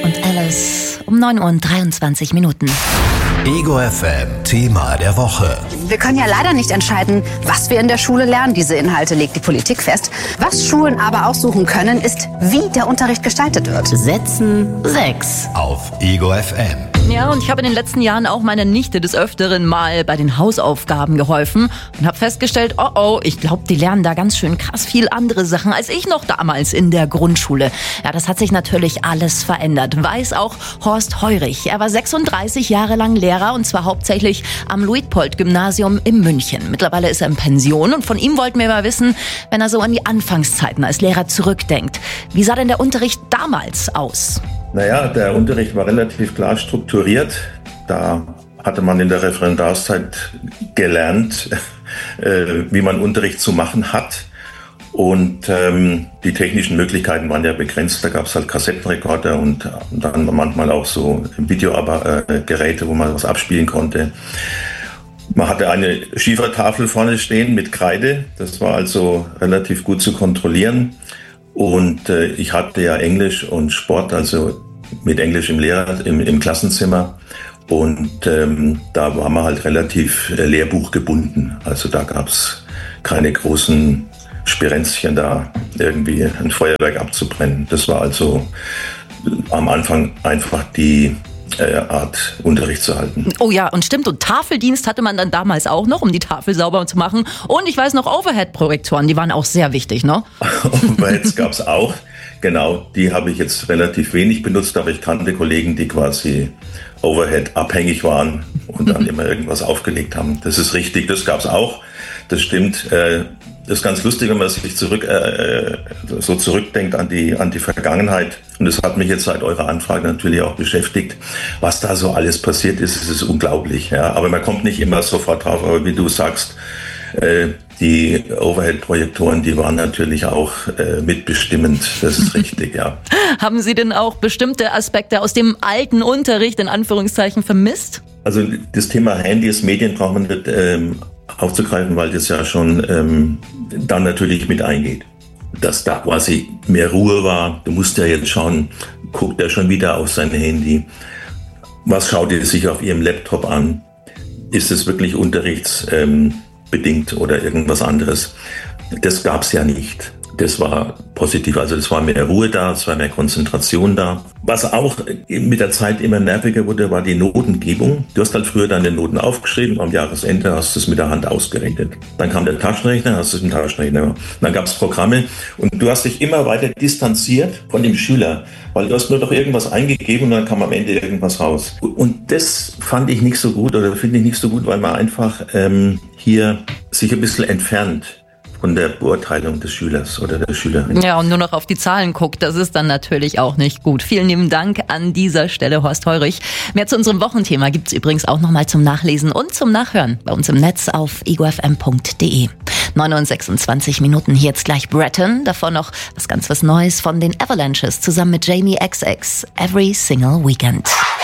und Alice um 9:23 Uhr. Ego FM, Thema der Woche. Wir können ja leider nicht entscheiden, was wir in der Schule lernen. Diese Inhalte legt die Politik fest. Was Schulen aber aussuchen können, ist, wie der Unterricht gestaltet wird. Setzen 6. Auf Ego FM. Ja, und ich habe in den letzten Jahren auch meiner Nichte des Öfteren mal bei den Hausaufgaben geholfen und habe festgestellt, ich glaube, die lernen da ganz schön krass viel andere Sachen als ich noch damals in der Grundschule. Ja, das hat sich natürlich alles verändert, weiß auch Horst Heurich. Er war 36 Jahre lang Lehrer und zwar hauptsächlich am Luitpold-Gymnasium in München. Mittlerweile ist er in Pension und von ihm wollten wir mal wissen, wenn er so an die Anfangszeiten als Lehrer zurückdenkt. Wie sah denn der Unterricht damals aus? Naja, der Unterricht war relativ klar strukturiert. Da hatte man in der Referendarszeit gelernt, wie man Unterricht zu machen hat. Und die technischen Möglichkeiten waren ja begrenzt. Da gab es halt Kassettenrekorder und dann manchmal auch so Videogeräte, wo man was abspielen konnte. Man hatte eine Schiefertafel vorne stehen mit Kreide. Das war also relativ gut zu kontrollieren. Und ich hatte ja Englisch und Sport, also mit Englisch im Klassenzimmer. Und da war man halt relativ lehrbuchgebunden. Also da gab es keine großen Spirenzchen da, irgendwie ein Feuerwerk abzubrennen. Das war also am Anfang einfach die Art, Unterricht zu halten. Oh ja, und stimmt. Und Tafeldienst hatte man dann damals auch noch, um die Tafel sauber zu machen. Und ich weiß noch, Overhead-Projektoren, die waren auch sehr wichtig, ne? Overheads gab es auch. Genau, die habe ich jetzt relativ wenig benutzt, aber ich kannte Kollegen, die quasi Overhead abhängig waren und dann immer irgendwas aufgelegt haben. Das ist richtig, das gab es auch. Das stimmt. Das ist ganz lustig, wenn man sich zurückdenkt an die Vergangenheit. Und das hat mich jetzt seit eurer Anfrage natürlich auch beschäftigt. Was da so alles passiert ist, ist unglaublich. Ja. Aber man kommt nicht immer sofort drauf. Aber wie du sagst, die Overhead-Projektoren, die waren natürlich auch mitbestimmend. Das ist richtig, ja. Haben Sie denn auch bestimmte Aspekte aus dem alten Unterricht in Anführungszeichen vermisst? Also das Thema Handys, Medien braucht man nicht aufzugreifen, weil das ja schon dann natürlich mit eingeht. Dass da quasi mehr Ruhe war. Du musst ja jetzt schauen, guckt er schon wieder auf sein Handy. Was schaut er sich auf ihrem Laptop an? Ist es wirklich unterrichtsbedingt oder irgendwas anderes? Das gab es ja nicht. Das war positiv, also es war mehr Ruhe da, es war mehr Konzentration da. Was auch mit der Zeit immer nerviger wurde, war die Notengebung. Du hast halt früher deine Noten aufgeschrieben, am Jahresende hast du es mit der Hand ausgerechnet. Dann kam der Taschenrechner, hast du es mit dem Taschenrechner. Dann gab es Programme und du hast dich immer weiter distanziert von dem Schüler, weil du hast nur doch irgendwas eingegeben und dann kam am Ende irgendwas raus. Und das fand ich nicht so gut oder finde ich nicht so gut, weil man einfach hier sich ein bisschen entfernt von der Beurteilung des Schülers oder der Schülerin. Ja, und nur noch auf die Zahlen guckt, das ist dann natürlich auch nicht gut. Vielen lieben Dank an dieser Stelle, Horst Heurich. Mehr zu unserem Wochenthema gibt's übrigens auch nochmal zum Nachlesen und zum Nachhören bei uns im Netz auf egofm.de. 9:26 Uhr, hier jetzt gleich Breton, davor noch was Neues von den Avalanches zusammen mit Jamie XX, Every Single Weekend.